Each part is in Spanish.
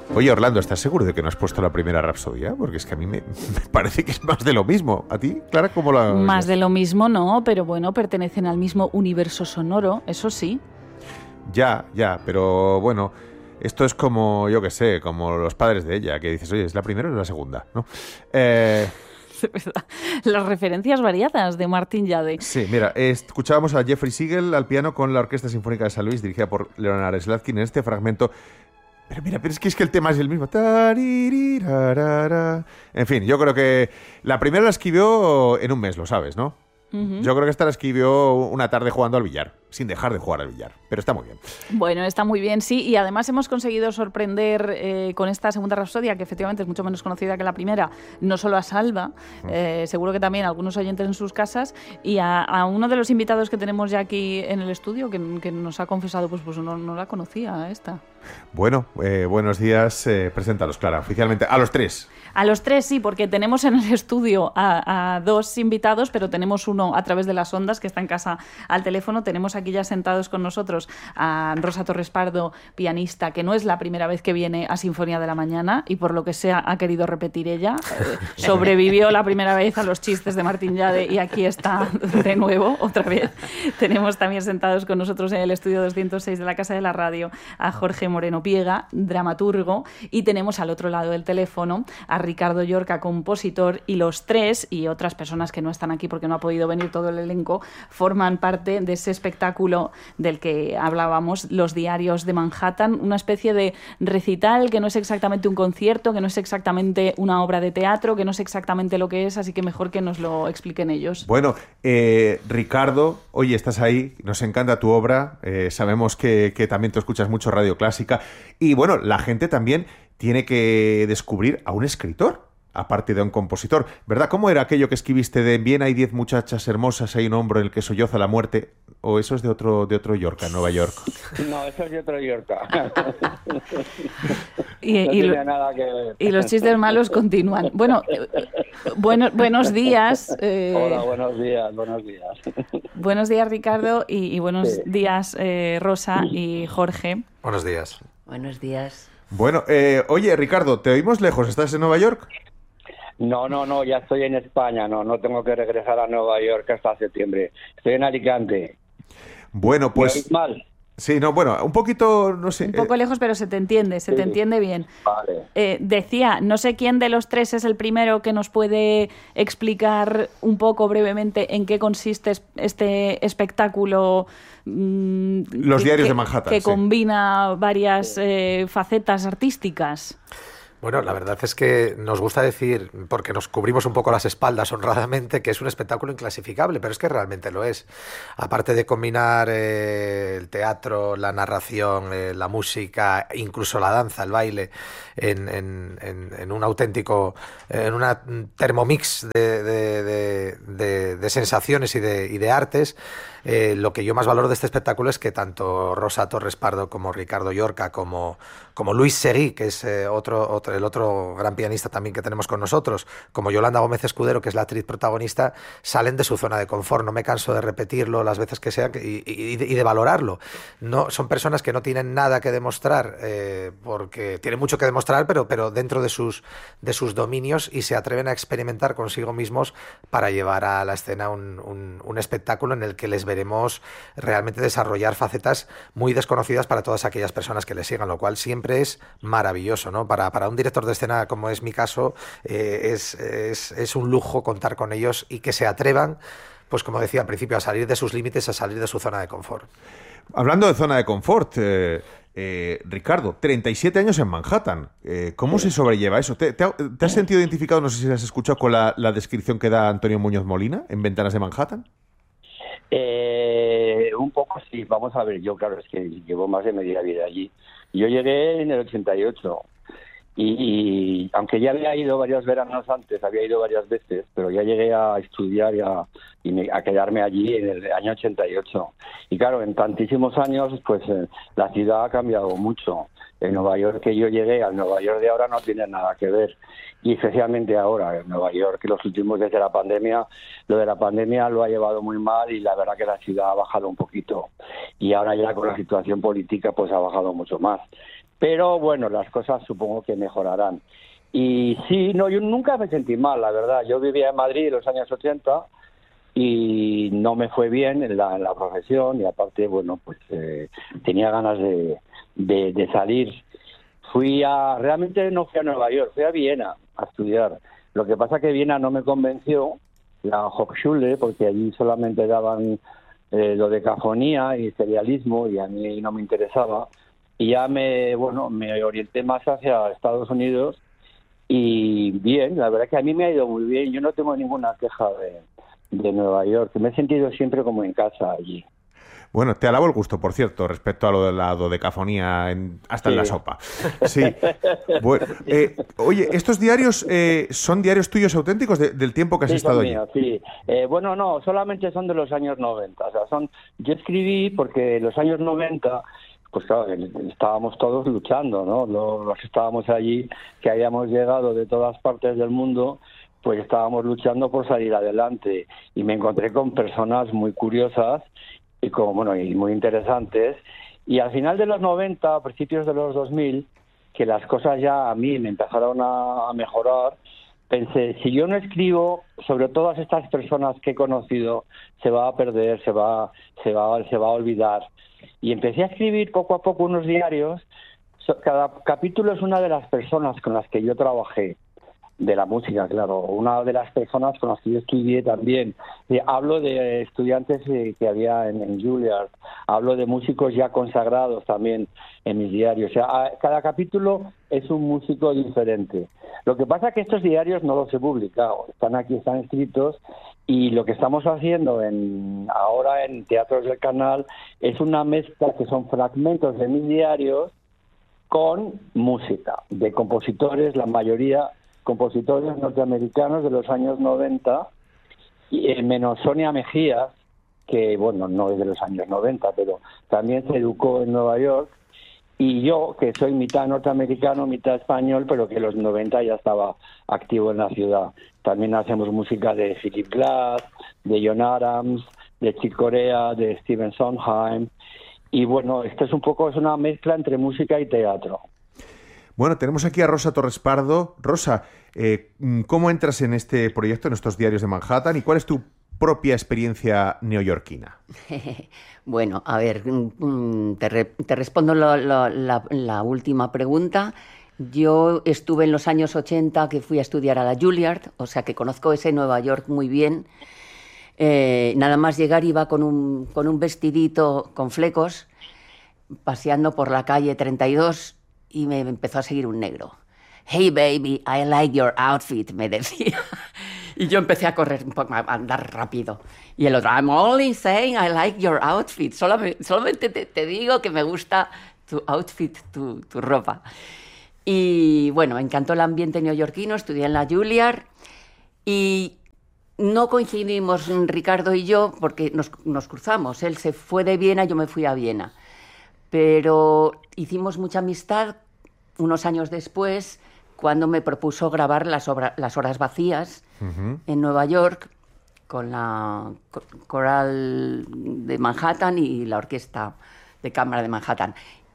Oye, Orlando, ¿estás seguro de que no has puesto la primera Rapsodia? Porque es que a mí me parece que es más de lo mismo. ¿A ti, Clara, cómo la...? Más de lo mismo no, pero bueno, pertenecen al mismo universo sonoro, eso sí. Ya, pero bueno, esto es como, yo qué sé, como los padres de ella, que dices, oye, ¿es la primera o es la segunda? ¿No? Las referencias variadas de Martín Llade. Sí, mira, escuchábamos a Jeffrey Siegel al piano con la Orquesta Sinfónica de San Luis, dirigida por Leonard Slatkin en este fragmento. Pero mira, pero es que el tema es el mismo. En fin, yo creo que la primera la escribió en un mes, lo sabes, ¿no? Uh-huh. Yo creo que esta la escribió una tarde jugando al billar, sin dejar de jugar al billar, pero está muy bien. Bueno, está muy bien, sí, y además hemos conseguido sorprender con esta segunda Rapsodia, que efectivamente es mucho menos conocida que la primera, no solo a Salva, seguro que también a algunos oyentes en sus casas, y a uno de los invitados que tenemos ya aquí en el estudio, que nos ha confesado, pues no la conocía esta. Bueno, buenos días, preséntalos, Clara, oficialmente, a los tres. A los tres sí, porque tenemos en el estudio a dos invitados, pero tenemos uno a través de las ondas que está en casa al teléfono. Tenemos aquí ya sentados con nosotros a Rosa Torres Pardo, pianista, que no es la primera vez que viene a Sinfonía de la Mañana y por lo que sea ha querido repetir ella. Sobrevivió la primera vez a los chistes de Martín Llade y aquí está de nuevo, otra vez. Tenemos también sentados con nosotros en el estudio 206 de la Casa de la Radio a Jorge Moreno Piega, dramaturgo, y tenemos al otro lado del teléfono a Ricardo Llorca, compositor, y los tres, y otras personas que no están aquí porque no ha podido venir todo el elenco, forman parte de ese espectáculo del que hablábamos, Los Diarios de Manhattan, una especie de recital que no es exactamente un concierto, que no es exactamente una obra de teatro, que no es exactamente lo que es, así que mejor que nos lo expliquen ellos. Bueno, Ricardo, oye, estás ahí, nos encanta tu obra, sabemos que también tú escuchas mucho Radio Clásica, y bueno, la gente también tiene que descubrir a un escritor, aparte de a un compositor, ¿verdad? ¿Cómo era aquello que escribiste de en Viena hay 10 muchachas hermosas, hay un hombro en el que solloza la muerte? ¿O eso es de otro Llorca, en Nueva York? No, eso es de otro Llorca. Y los chistes malos continúan. Bueno, buenos días. Hola, buenos días. Buenos días, Ricardo, y buenos días, Rosa y Jorge. Buenos días. Buenos días. Bueno, oye, Ricardo, ¿te oímos lejos? ¿Estás en Nueva York? No, ya estoy en España, no tengo que regresar a Nueva York hasta septiembre. Estoy en Alicante. Bueno, pues... ¿Me oís mal? Sí, no, bueno, un poquito, no sé... Un poco lejos, pero se te entiende, te entiende bien. Vale. Decía, no sé quién de los tres es el primero que nos puede explicar un poco brevemente en qué consiste este espectáculo... Los Diarios de Manhattan. Que combina varias facetas artísticas. Bueno, la verdad es que nos gusta decir, porque nos cubrimos un poco las espaldas honradamente, que es un espectáculo inclasificable, pero es que realmente lo es. Aparte de combinar el teatro, la narración, la música, incluso la danza, el baile, en un auténtico, en una Thermomix de sensaciones y de artes, lo que yo más valoro de este espectáculo es que tanto Rosa Torres Pardo como Ricardo Llorca, como Luis Seguí, que es el otro gran pianista también que tenemos con nosotros, como Yolanda Gómez Escudero, que es la actriz protagonista, salen de su zona de confort. No me canso de repetirlo las veces que sea y de valorarlo. No, son personas que no tienen nada que demostrar, porque tienen mucho que demostrar, pero dentro de sus dominios, y se atreven a experimentar consigo mismos para llevar a la escena un espectáculo en el que les veremos realmente desarrollar facetas muy desconocidas para todas aquellas personas que les sigan, lo cual siempre es maravilloso, ¿no? Para un director de escena, como es mi caso, es un lujo contar con ellos y que se atrevan, pues como decía al principio, a salir de sus límites, a salir de su zona de confort. Hablando de zona de confort, Ricardo, 37 años en Manhattan. ¿Cómo se sobrelleva eso? ¿Te has sentido identificado, no sé si has escuchado, con la descripción que da Antonio Muñoz Molina en Ventanas de Manhattan? Un poco sí, vamos a ver, yo claro, es que llevo más de media vida allí. Yo llegué en el 88 y aunque ya había ido varios veranos antes, había ido varias veces, pero ya llegué a estudiar y a quedarme allí en el año 88. Y claro, en tantísimos años, pues la ciudad ha cambiado mucho. El Nueva York que yo llegué al Nueva York de ahora no tiene nada que ver. Y especialmente ahora, en Nueva York, que los últimos desde la pandemia, lo de la pandemia lo ha llevado muy mal y la verdad que la ciudad ha bajado un poquito. Y ahora ya con la situación política pues ha bajado mucho más. Pero bueno, las cosas supongo que mejorarán. Y sí, no, yo nunca me sentí mal, la verdad. Yo vivía en Madrid en los años 80 y no me fue bien en la profesión, y aparte, bueno, pues tenía ganas de salir. Realmente no fui a Nueva York, fui a Viena a estudiar. Lo que pasa que Viena no me convenció, la Hochschule, porque allí solamente daban dodecafonía y serialismo, y a mí no me interesaba. Y ya me orienté más hacia Estados Unidos, y bien, la verdad que a mí me ha ido muy bien. Yo no tengo ninguna queja de Nueva York, me he sentido siempre como en casa allí. Bueno, te alabo el gusto, por cierto, respecto a lo de la dodecafonía hasta Sí. en la sopa. Sí. Bueno, oye, ¿estos diarios son diarios tuyos auténticos del tiempo que has Sí, estado son allí? míos, sí. Bueno, no, solamente son de los años 90. O sea, yo escribí porque en los años 90, pues claro, estábamos todos luchando, ¿no? Los que estábamos allí, que habíamos llegado de todas partes del mundo, pues estábamos luchando por salir adelante. Y me encontré con personas muy curiosas y muy interesantes. Y al final de los 90, a principios de los 2000, que las cosas ya a mí me empezaron a mejorar, pensé, si yo no escribo sobre todas estas personas que he conocido, se va a perder, se va a olvidar. Y empecé a escribir poco a poco unos diarios. Cada capítulo es una de las personas con las que yo trabajé, de la música, claro, una de las personas con las que yo estudié también. Hablo de estudiantes que había en Juilliard, hablo de músicos ya consagrados también en mis diarios. O sea, cada capítulo es un músico diferente. Lo que pasa es que estos diarios no los he publicado, están aquí, están escritos, y lo que estamos haciendo ahora en Teatros del Canal es una mezcla que son fragmentos de mis diarios con música de compositores, la mayoría compositores norteamericanos de los años 90, menos Sonia Mejías, que bueno, no es de los años 90, pero también se educó en Nueva York, y yo, que soy mitad norteamericano, mitad español, pero que en los 90 ya estaba activo en la ciudad. También hacemos música de Philip Glass, de John Adams, de Chick Corea, de Stephen Sondheim, y bueno, esto es una mezcla entre música y teatro. Bueno, tenemos aquí a Rosa Torres Pardo. Rosa, ¿cómo entras en este proyecto, en estos diarios de Manhattan, y cuál es tu propia experiencia neoyorquina? Bueno, a ver, te respondo la última pregunta. Yo estuve en los años 80, que fui a estudiar a la Juilliard, o sea que conozco ese Nueva York muy bien. Nada más llegar iba con un vestidito con flecos, paseando por la calle 32, y me empezó a seguir un negro. Hey baby, I like your outfit, me decía. Y yo empecé a correr un poco, a andar rápido. Y el otro, I'm only saying I like your outfit. Solamente te digo que me gusta tu outfit, tu ropa. Y bueno, me encantó el ambiente neoyorquino, estudié en la Juilliard y no coincidimos Ricardo y yo porque nos cruzamos. Él se fue de Viena, yo me fui a Viena. Pero hicimos mucha amistad unos años después, cuando me propuso grabar las horas vacías en Nueva York con la coral de Manhattan y la orquesta de cámara de Manhattan.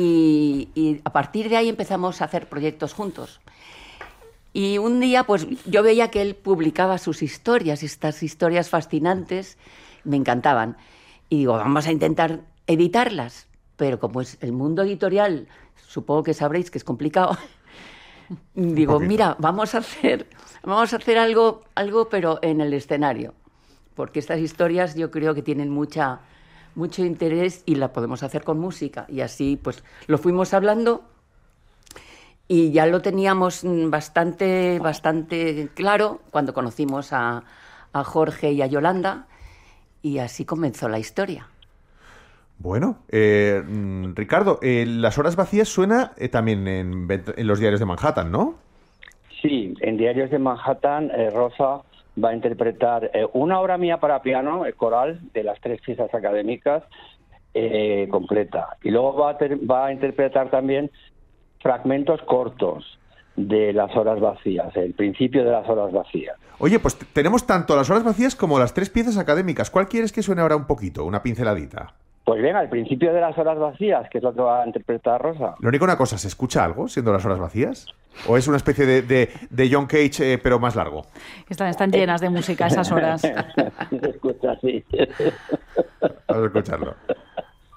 Y a partir de ahí empezamos a hacer proyectos juntos. Y un día, pues yo veía que él publicaba sus historias, estas historias fascinantes, me encantaban. Y digo, vamos a intentar editarlas. Pero como es el mundo editorial, supongo que sabréis que es complicado. Digo, mira, vamos a hacer algo, pero en el escenario. Porque estas historias yo creo que tienen mucho interés y la podemos hacer con música. Y así, pues, lo fuimos hablando y ya lo teníamos bastante claro cuando conocimos a Jorge y a Yolanda, y así comenzó la historia. Bueno, Ricardo, Las horas vacías suena también en los diarios de Manhattan, ¿no? Sí, en Diarios de Manhattan, Rosa va a interpretar una obra mía para piano, coral, de las 3 piezas académicas, completa. Y luego va a interpretar también fragmentos cortos de Las horas vacías, el principio de Las horas vacías. Oye, pues tenemos tanto Las horas vacías como las 3 piezas académicas. ¿Cuál quieres que suene ahora un poquito? Una pinceladita. Pues venga, al principio de Las horas vacías, que es lo que va a interpretar Rosa. Lo único, una cosa, ¿se escucha algo siendo Las horas vacías? ¿O es una especie de John Cage, pero más largo? Están llenas de música esas horas. Se escucha así. Vamos a escucharlo.